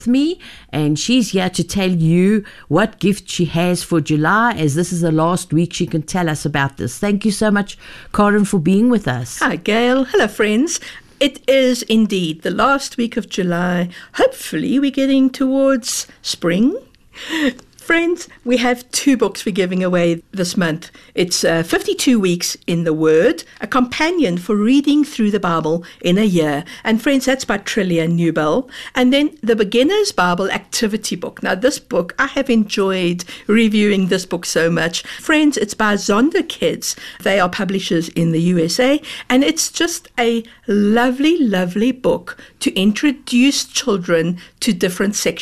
me, and she's here to tell you what gift she has for July, as this is the last week she can tell us about this. Thank you so much, Karen, for being with us. Hi, Gail. Hello, friends. It is indeed the last week of July. Hopefully, we're getting towards spring. Friends, we have 2 books we're giving away this month. It's 52 Weeks in the Word, a companion for reading through the Bible in a year. And friends, that's by Trillia Newbell. And then the Beginner's Bible Activity Book. Now, this book, I have enjoyed reviewing this book so much. Friends, it's by Zonder Kids. They are publishers in the USA. And it's just a lovely, lovely book to introduce children to different sections